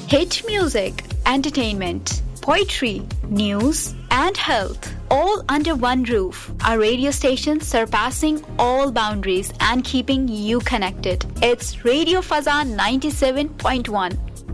Hit music, entertainment, poetry, news, and health, all under one roof. A radio station surpassing all boundaries and keeping you connected. It's Radio Fazan 97.1.